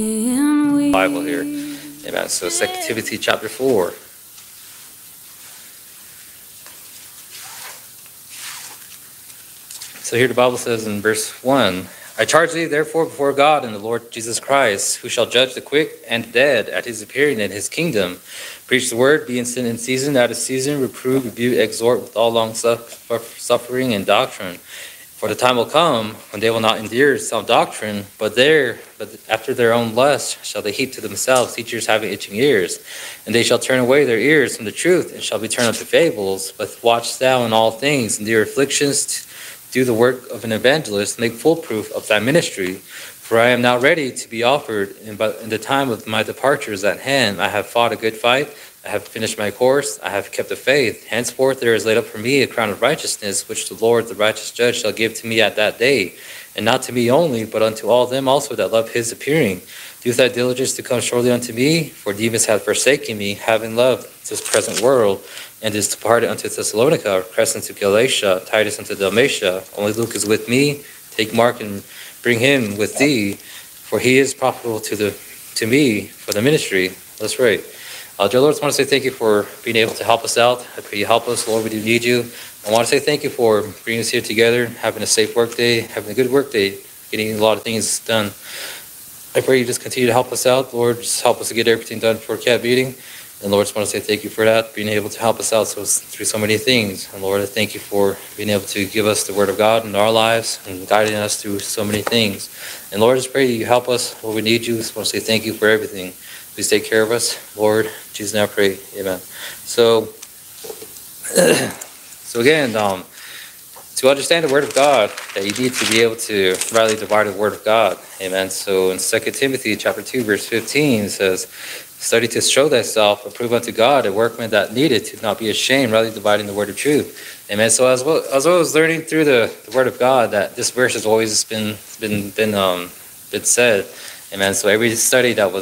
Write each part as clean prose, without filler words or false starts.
Bible here. Amen. So 2 Timothy chapter 4. So here the Bible says in verse 1, I charge thee therefore before God and the Lord Jesus Christ, who shall judge the quick and the dead at his appearing in his kingdom. Preach the word, be instant in season, out of season, reprove, rebuke, exhort with all long suffering and doctrine. For the time will come when they will not endure sound doctrine, but after their own lust shall they heap to themselves teachers having itching ears. And they shall turn away their ears from the truth, and shall be turned unto fables. But watch thou in all things, endure afflictions, do the work of an evangelist, make full proof of thy ministry. For I am now ready to be offered, and in the time of my departure is at hand. I have fought a good fight, I have finished my course, I have kept the faith. Henceforth there is laid up for me a crown of righteousness, which the Lord, the righteous judge, shall give to me at that day. And not to me only, but unto all them also that love his appearing. Do thy diligence to come shortly unto me, for Demas hath forsaken me, having loved this present world, and is departed unto Thessalonica, Crescens to Galatia, Titus unto Dalmatia. Only Luke is with me. Take Mark and bring him with thee, for he is profitable to me for the ministry. Let's pray. Dear Lord, I just want to say thank you for being able to help us out. I pray you help us, Lord. We do need you. I want to say thank you for bringing us here together, having a safe work day, having a good work day, getting a lot of things done. I pray you just continue to help us out, Lord. Just help us to get everything done for CAT meeting. And Lord, I just want to say thank you for that, being able to help us out through so many things. And Lord, I thank you for being able to give us the word of God in our lives and guiding us through so many things. And Lord, I just pray you help us. Lord, we need you. I just want to say thank you for everything. Please take care of us, Lord. In Jesus' name I pray. Amen. So again, to understand the word of God, that you need to be able to rightly divide the word of God. Amen. So in 2 Timothy chapter 2, verse 15, it says, study to show thyself approved unto God, a workman that needed to not be ashamed, rightly dividing the word of truth. Amen. So as I was learning through the word of God, that this verse has always been said. Amen. So every study that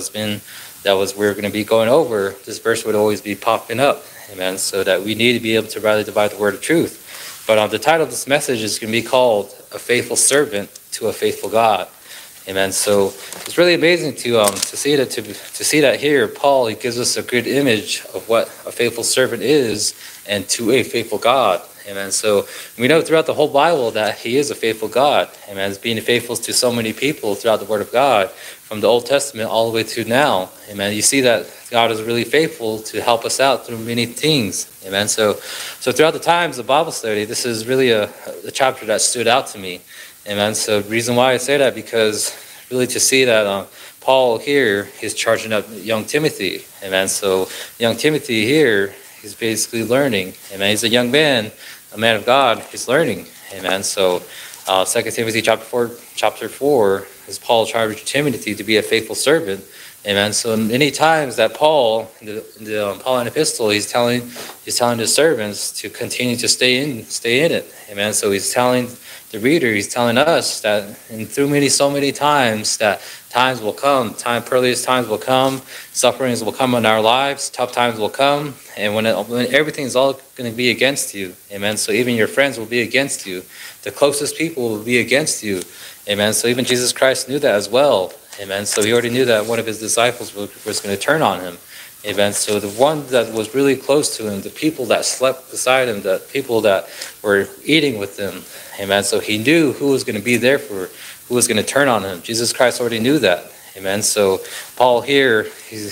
we're going to be going over, this verse would always be popping up. Amen. So that we need to be able to rightly divide the word of truth. But the title of this message is going to be called A Faithful Servant to a Faithful God. Amen. So it's really amazing to see that here, Paul, he gives us a good image of what a faithful servant is and to a faithful God. Amen. So we know throughout the whole Bible that he is a faithful God. Amen. He's being faithful to so many people throughout the Word of God, from the Old Testament all the way to now. Amen. You see that God is really faithful to help us out through many things. Amen. So throughout the times of Bible study, this is really a chapter that stood out to me. Amen. So the reason why I say that, because really to see that Paul here is charging up young Timothy. Amen. So young Timothy here, he's basically learning. Amen. He's a young man, a man of God. He's learning. Amen. So 2 Timothy chapter 4 is Paul charging Timothy to be a faithful servant. Amen. So many times that Paul, in the Pauline epistle, he's telling his servants to continue to stay in it. Amen. So he's telling the reader, he's telling us that, and through so many times, that times will come, perilous times will come, sufferings will come in our lives, tough times will come, and when everything's all going to be against you, amen. So even your friends will be against you, the closest people will be against you, amen. So even Jesus Christ knew that as well, amen. So he already knew that one of his disciples was going to turn on him. Amen. So the one that was really close to him, the people that slept beside him, the people that were eating with him, amen. So he knew who was going to be there for, who was going to turn on him. Jesus Christ already knew that. Amen. So Paul here,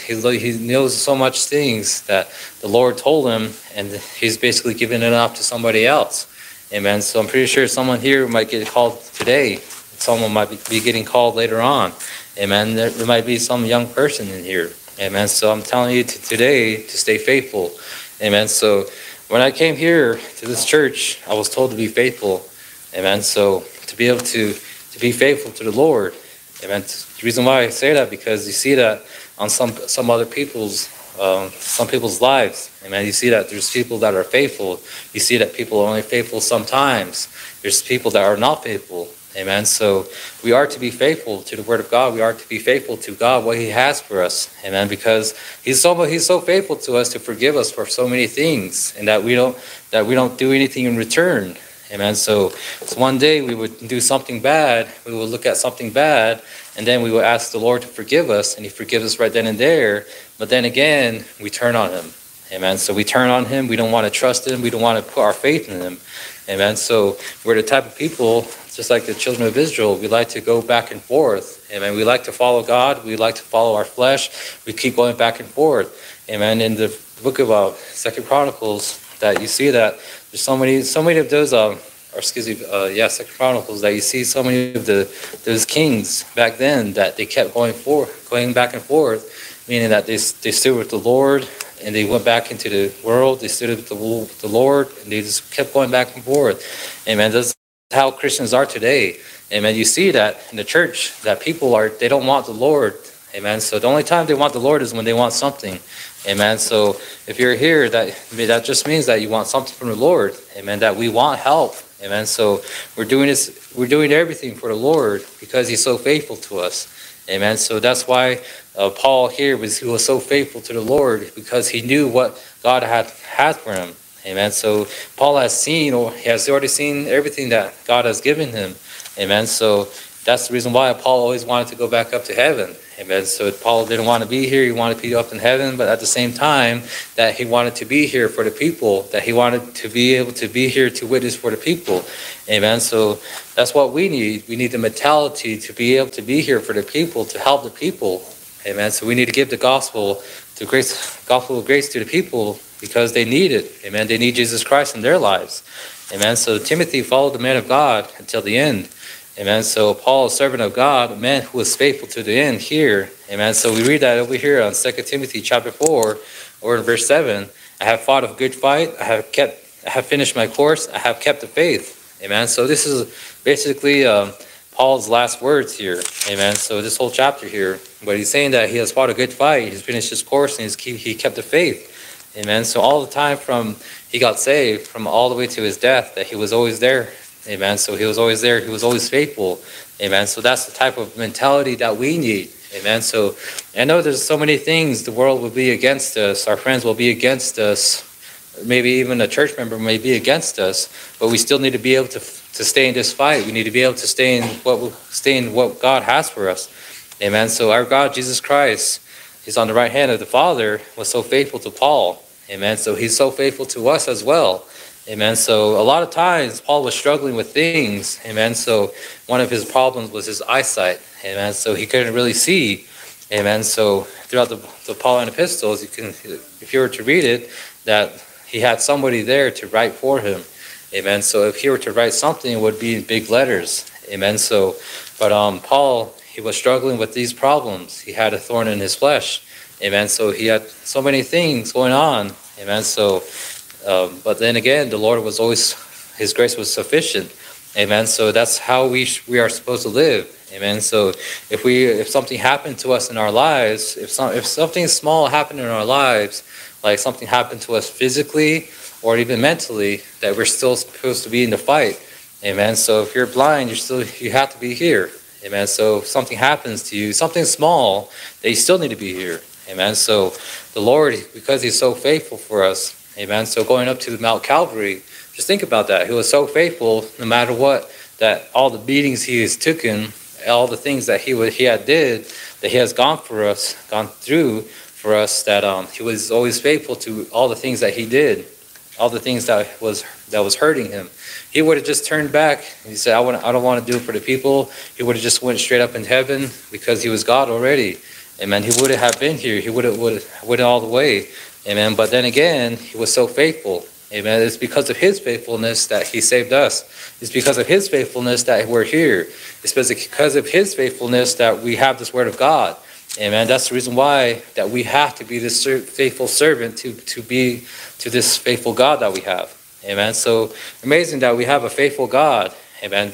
he knows so much things that the Lord told him, and he's basically giving it off to somebody else. Amen. So I'm pretty sure someone here might get called today. Someone might be getting called later on. Amen. There might be some young person in here. Amen. So I'm telling you today to stay faithful. Amen. So when I came here to this church, I was told to be faithful. Amen. So to be able to be faithful to the Lord. Amen. The reason why I say that, because you see that on some other people's lives. Amen. You see that there's people that are faithful. You see that people are only faithful sometimes. There's people that are not faithful. Amen. So we are to be faithful to the Word of God. We are to be faithful to God, what He has for us. Amen. Because He's so faithful to us to forgive us for so many things, and that we don't do anything in return. Amen. So one day we would do something bad. We would look at something bad, and then we will ask the Lord to forgive us, and he forgives us right then and there. But then again, we turn on him. Amen. So we turn on him. We don't want to trust him. We don't want to put our faith in him. Amen. So we're the type of people, just like the children of Israel, we like to go back and forth. Amen. We like to follow God. We like to follow our flesh. We keep going back and forth. Amen. In the book of 2 Chronicles, that you see that there's so many of those, Second Chronicles, that you see so many of those kings back then that they kept going back and forth, meaning that they stood with the Lord and they went back into the world. They stood with the Lord and they just kept going back and forth. Amen. That's how Christians are today. Amen. You see that in the church, that people they don't want the Lord. Amen. So the only time they want the Lord is when they want something. Amen. So if you're here, that just means that you want something from the Lord. Amen. That we want help. Amen. So we're doing everything for the Lord because he's so faithful to us. Amen. So that's why Paul here he was so faithful to the Lord, because he knew what God had for him. Amen. So Paul he has already seen everything that God has given him. Amen. So that's the reason why Paul always wanted to go back up to heaven. Amen. So Paul didn't want to be here. He wanted to be up in heaven, but at the same time that he wanted to be here for the people, that he wanted to be able to be here to witness for the people. Amen. So that's what we need. We need the mentality to be able to be here for the people, to help the people. Amen. So we need to give the gospel of grace to the people because they need it. Amen. They need Jesus Christ in their lives. Amen. So Timothy followed the man of God until the end. Amen. So Paul, a servant of God, a man who was faithful to the end here. Amen. So we read that over here on 2 Timothy chapter 4, or in verse 7. I have fought a good fight. I have finished my course. I have kept the faith. Amen. So this is basically Paul's last words here. Amen. So this whole chapter here, but he's saying that he has fought a good fight. He's finished his course and he kept the faith. Amen. So all the time from he got saved, from all the way to his death, that he was always there. Amen. So he was always there. He was always faithful. Amen. So that's the type of mentality that we need. Amen. So I know there's so many things. The world will be against us. Our friends will be against us. Maybe even a church member may be against us. But we still need to be able to stay in this fight. We need to be able to stay in what God has for us. Amen. So our God, Jesus Christ, he's on the right hand of the Father, was so faithful to Paul. Amen. So he's so faithful to us as well. Amen. So a lot of times Paul was struggling with things. Amen. So one of his problems was his eyesight. Amen. So he couldn't really see. Amen. So throughout the Pauline epistles, if you were to read it, that he had somebody there to write for him. Amen. So if he were to write something, it would be in big letters. Amen. So, but Paul, he was struggling with these problems. He had a thorn in his flesh. Amen. So he had so many things going on. Amen. So, but then again, the Lord was always, his grace was sufficient. Amen. So that's how we are supposed to live. Amen. So if something happened to us in our lives, if something small happened in our lives, like something happened to us physically or even mentally, that we're still supposed to be in the fight. Amen. So if you're blind, you have to be here. Amen. So if something happens to you, something small, that you still need to be here. Amen. So the Lord, because he's so faithful for us, amen. So going up to the Mount Calvary, just think about that. He was so faithful no matter what, that all the beatings he has taken, all the things that he has gone through for us, that he was always faithful to all the things that he did, all the things that was hurting him. He would have just turned back and he said, I don't want to do it for the people. He would have just went straight up in heaven because he was God already. Amen. He wouldn't have been here. He would have all the way. Amen. But then again, he was so faithful. Amen. It's because of his faithfulness that he saved us. It's because of his faithfulness that we're here. It's because of his faithfulness that we have this word of God. Amen. That's the reason why that we have to be this faithful servant to be to this faithful God that we have. Amen. So amazing that we have a faithful God. Amen.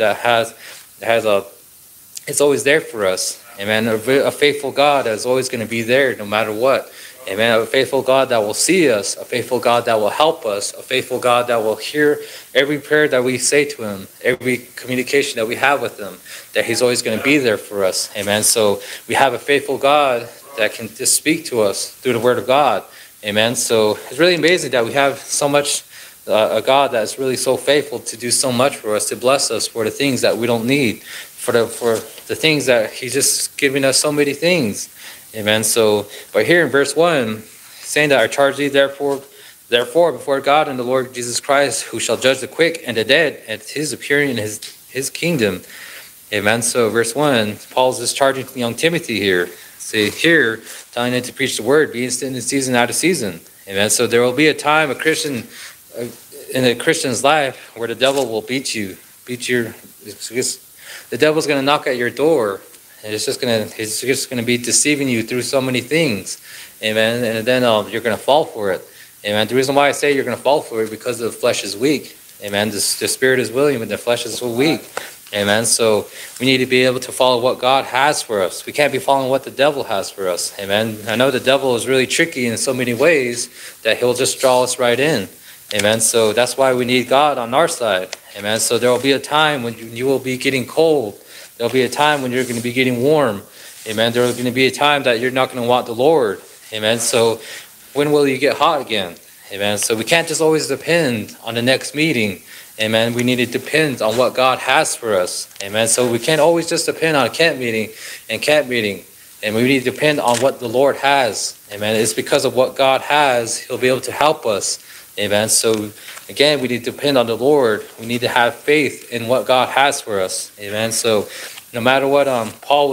It's always there for us. Amen. A faithful God that is always going to be there no matter what. Amen. A faithful God that will see us, a faithful God that will help us, a faithful God that will hear every prayer that we say to him, every communication that we have with him, that he's always going to be there for us. Amen. So we have a faithful God that can just speak to us through the word of God. Amen. So it's really amazing that we have so much, a God that's really so faithful to do so much for us, to bless us for the things that we don't need, the things that he's just giving us so many things. Amen. So, but here in verse 1, saying that I charge thee therefore before God and the Lord Jesus Christ, who shall judge the quick and the dead at his appearing in his kingdom. Amen. So verse 1, Paul's just charging young Timothy here. See here, telling him to preach the word, be instant in season, out of season. Amen. So there will be a time in a Christian's life where the devil will beat you. The devil's going to knock at your door. And he's just going to be deceiving you through so many things. Amen. And then you're going to fall for it. Amen. The reason why I say you're going to fall for it because the flesh is weak. Amen. The spirit is willing, but the flesh is so weak. Amen. So we need to be able to follow what God has for us. We can't be following what the devil has for us. Amen. I know the devil is really tricky in so many ways that he'll just draw us right in. Amen. So that's why we need God on our side. Amen. So there will be a time when you will be getting cold. There will be a time when you're going to be getting warm. Amen. There will going to be a time that you're not going to want the Lord. Amen. So when will you get hot again? Amen. So we can't just always depend on the next meeting. Amen. We need to depend on what God has for us. Amen. So we can't always just depend on a camp meeting. And we need to depend on what the Lord has. Amen. It's because of what God has, he'll be able to help us. Amen. So again, we need to depend on the Lord. We need to have faith in what God has for us. Amen. So no matter what Paul